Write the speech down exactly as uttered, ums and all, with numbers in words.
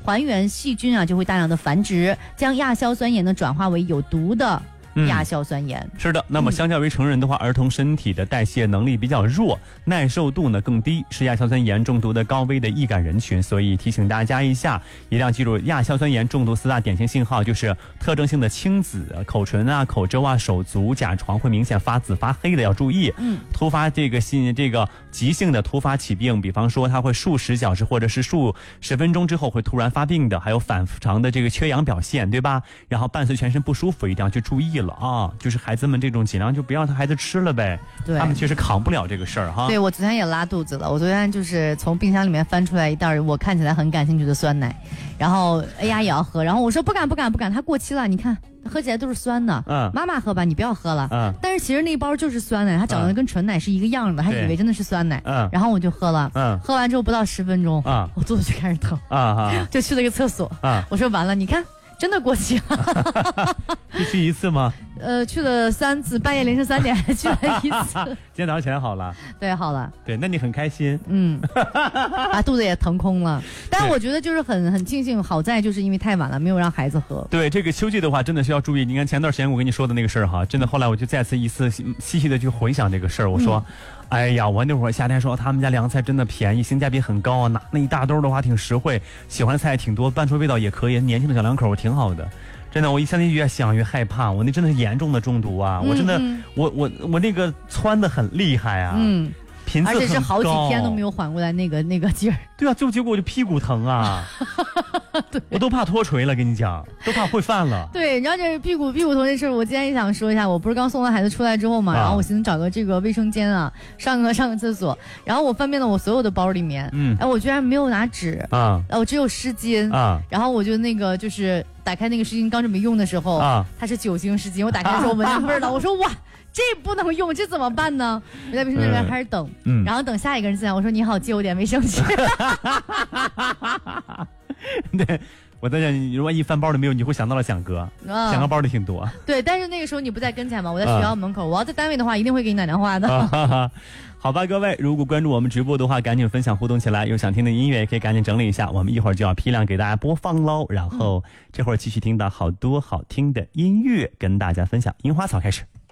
还原细菌啊就会大量的繁殖，将亚硝酸盐呢转化为有毒的亚硝酸盐、 嗯、是的，那么相较于成人的话、嗯、儿童身体的代谢能力比较弱，耐受度呢更低，是亚硝酸盐中毒的高危的易感人群。所以提醒大家一下，一定要记住亚硝酸盐中毒四大典型信号，就是特征性的青紫，口唇啊、口周啊、手足、甲床会明显发紫发黑的要注意。嗯，突发这个新这个急性的突发起病，比方说它会数十小时或者是数十分钟之后会突然发病的，还有反常的这个缺氧表现，对吧？然后伴随全身不舒服，一定要去注意了啊！就是孩子们这种尽量就不要让他孩子吃了呗，对，他们其实扛不了这个事儿哈。 对，我昨天也拉肚子了，我昨天就是从冰箱里面翻出来一袋我看起来很感兴趣的酸奶，然后哎呀也要喝，然后我说不敢不敢不敢，它过期了，你看喝起来都是酸的，嗯，妈妈喝吧，你不要喝了，嗯，但是其实那包就是酸奶，它长得跟纯奶是一个样的，还、嗯、以为真的是酸奶，嗯，然后我就喝了，嗯，喝完之后不到十分钟，嗯，我肚子就开始疼，啊，就去了个厕所，啊，我说完了，你看。真的过期了， 就去一次吗？ 呃，去了三次，半夜凌晨三点还去了一次。 今天早上起来好了， 对，好了， 对，那你很开心， 嗯，把肚子也腾空了。但我觉得就是很很庆幸，好在就是因为太晚了，没有让孩子喝。 对，这个秋季的话，真的需要注意。你看前段时间我跟你说的那个事儿哈，真的后来我就再次一次细细的去回想这个事儿，我说。嗯哎呀，我那会儿夏天说他们家凉菜真的便宜，性价比很高啊，拿那一大兜的话挺实惠，喜欢的菜挺多，拌出味道也可以，年轻的小两口挺好的。真的，我一现在越想越害怕，我那真的是严重的中毒啊！嗯、我真的，我我我那个窜的很厉害啊，嗯，频次很高， 而且是好几天都没有缓过来那个那个劲儿。 对啊，就结果我就屁股疼啊。对，我都怕脱垂了，跟你讲，都怕会犯了。 对，你知道这屁股屁股疼这事儿，我今天也想说一下。我不是刚送完孩子出来之后嘛，啊、然后我寻思找个这个卫生间啊，上个上个厕所。然后我翻遍了我所有的包里面，嗯，哎，我居然没有拿纸啊，我只有湿巾啊。然后我就那个就是打开那个湿巾，刚准备用的时候啊，它是酒精湿巾，我打开的时候闻见味儿了，我说哇。这不能用，这怎么办呢？我在卫生间里面开始等，嗯，然后等下一个人进来，我说你好，借我点卫生纸。 对，我在想，如果一翻包里没有，你会想到了响哥，嗯、响哥包里挺多。 对，但是那个时候你不在跟前嘛，我在学校门口，嗯、我要在单位的话，一定会给你打电话的。 啊、好吧，各位，如果关注我们直播的话，赶紧分享互动起来。有想听的音乐，也可以赶紧整理一下，我们一会儿就要批量给大家播放喽。然后、嗯、这会儿继续听到好多好听的音乐，跟大家分享。樱花草开始。